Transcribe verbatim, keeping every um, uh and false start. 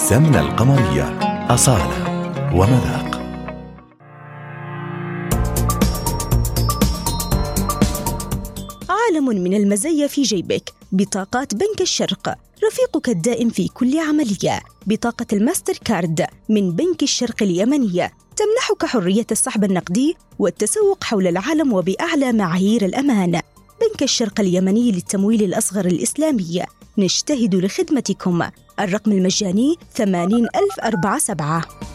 سمنة القمرية، أصالة ومذاق. عالم من المزايا في جيبك. بطاقات بنك الشرق، رفيقك الدائم في كل عملية. بطاقة الماستر كارد من بنك الشرق اليمنية تمنحك حرية السحب النقدي والتسوق حول العالم وبأعلى معايير الأمان. بنك الشرق اليمني للتمويل الأصغر الإسلامي، نجتهد لخدمتكم. الرقم المجاني ثمانين ألف أربعة سبعة.